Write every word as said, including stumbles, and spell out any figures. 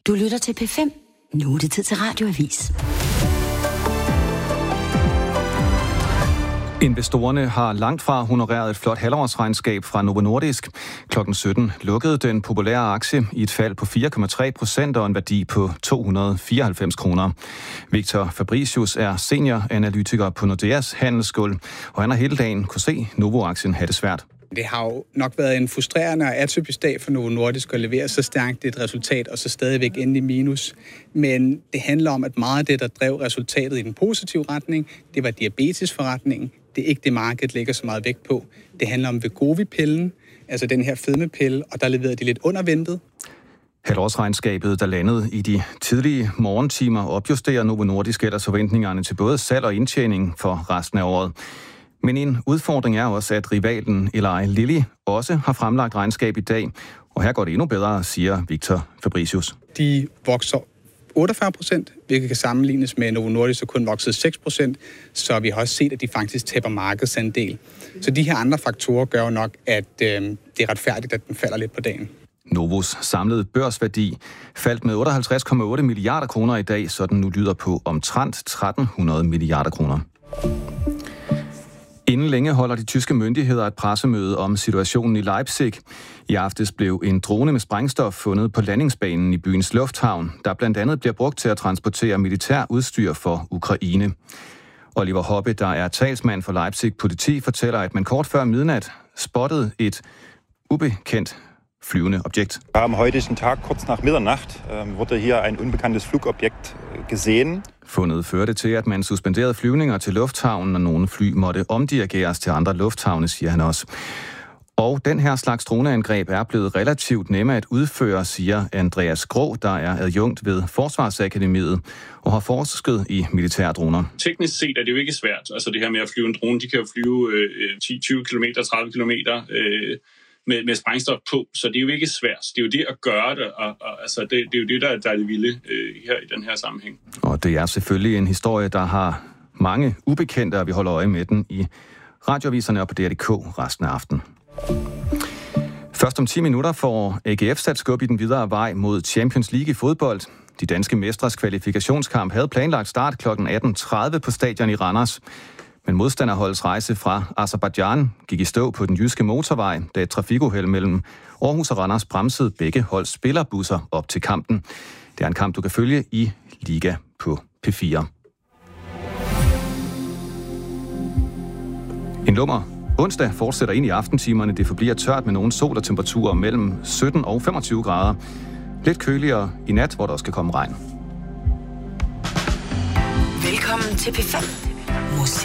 Du lytter til P fem. Nu er det tid til Radioavis. Investorerne har langt fra honoreret et flot halvårsregnskab fra Novo Nordisk. Klokken sytten lukkede den populære aktie i et fald på fire komma tre procent og en værdi på to hundrede og fireoghalvfems kroner. Victor Fabricius er senioranalytiker på Nordeas handelsgulv, og han har hele dagen kunne se Novo-aktien have det svært. Det har jo nok været en frustrerende og atypisk dag for Novo Nordisk at levere så stærkt et resultat, og så stadigvæk inde i minus. Men det handler om, at meget af det, der drev resultatet i den positive retning, det var diabetesforretningen. Det er ikke det, markedet lægger så meget vægt på. Det handler om Wegovy-pillen, altså den her fedmepille, og der leverede de lidt underventet. Halvårsregnskabet, der landede i de tidlige morgentimer, opjusterer Novo Nordisk ellers forventningerne til både salg og indtjening for resten af året. Men en udfordring er også, at rivalen Eli Lilly også har fremlagt regnskab i dag, og her går det endnu bedre, siger Victor Fabricius. De vokser otteogfyrre procent, hvilket kan sammenlignes med Novo Nordisk, der kun voksede seks procent, så vi har også set, at de faktisk taber markedsandel. Så de her andre faktorer gør jo nok, at øh, det er retfærdigt, at den falder lidt på dagen. Novos samlede børsværdi faldt med otteoghalvtreds komma otte milliarder kroner i dag, så den nu lyder på omtrent tretten hundrede milliarder kroner. Inden længe holder de tyske myndigheder et pressemøde om situationen i Leipzig. I aftes blev en drone med sprængstof fundet på landingsbanen i byens lufthavn, der blandt andet bliver brugt til at transportere militær udstyr for Ukraine. Oliver Hoppe, der er talsmand for Leipzig politi, fortæller, at man kort før midnat spottede et ubekendt flyvende objekt. Am heutigen Tag, kurz nach Mitternacht, wurde hier ein unbekanntes Flugobjekt gesehen. Fundet førte til, at man suspenderede flyvninger til lufthavnen, og nogle fly måtte omdirigeres til andre lufthavne, siger han også. Og den her slags droneangreb er blevet relativt nemme at udføre, siger Andreas Grå, der er adjunkt ved Forsvarsakademiet og har forsket i militærdroner. Teknisk set er det jo ikke svært. Altså det her med at flyve en drone, de kan jo flyve øh, ti til tyve kilometer, tredive kilometer øh, med, med sprængstof på, så det er jo ikke svært. Det er jo det at gøre det, og, og altså det, det er jo det, der, der er det vilde øh, her i den her sammenhæng. Og det er selvfølgelig en historie, der har mange ubekendte, og vi holder øje med den i radioaviserne og på D R punktum D K resten af aftenen. Først om ti minutter får A G F sat skub i den videre vej mod Champions League i fodbold. De danske mestres kvalifikationskamp havde planlagt start klokken atten tredive på stadion i Randers. Men modstanderholdets rejse fra Aserbajdsjan gik i stå på den jyske motorvej, da et trafikuheld mellem Aarhus og Randers bremsede begge holds spillerbusser op til kampen. Det er en kamp, du kan følge i Liga på P fire. En lummer onsdag fortsætter ind i aftentimerne. Det forbliver tørt med nogle sol og temperaturer mellem sytten og femogtyve grader. Lidt køligere i nat, hvor der også skal komme regn. Velkommen til P fem. Musik.